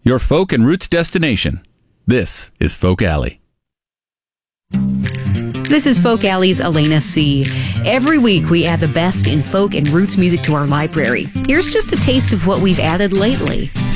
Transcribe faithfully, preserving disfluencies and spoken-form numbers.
your folk and roots destination. This is Folk Alley. This is Folk Alley's Elena C. Every week we add the best in folk and roots music to our library. Here's just a taste of what we've added lately.